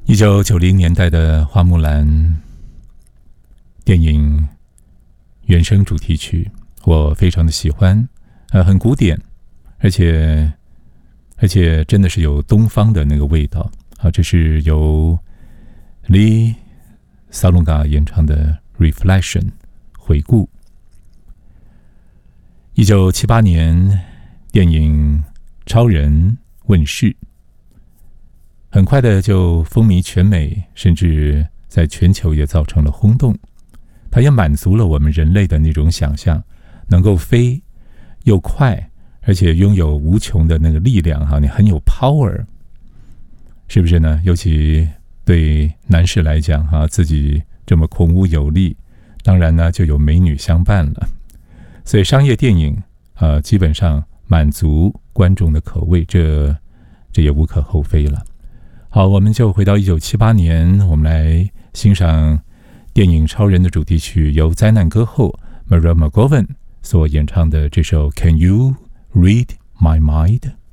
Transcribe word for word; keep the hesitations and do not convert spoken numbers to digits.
一九九零年代的花木兰电影原声主题曲，我非常的喜欢，呃，很古典，而且而且真的是有东方的那个味道啊！这是由 Lee Salonga 演唱的 Reflection 回顾。一九七八年，电影《超人》问世。很快的就风靡全美，甚至在全球也造成了轰动。它也满足了我们人类的那种想象，能够飞又快，而且拥有无穷的那个力量哈，你很有 power， 是不是呢？尤其对男士来讲哈，自己这么孔武有力，当然呢就有美女相伴了。所以商业电影呃，基本上满足观众的口味，这这也无可厚非了。好，我们就回到一九七八年，我们来欣赏电影《超人》的主题曲，由灾难歌后 Maria McGovern 所演唱的这首《Can You Read My Mind》。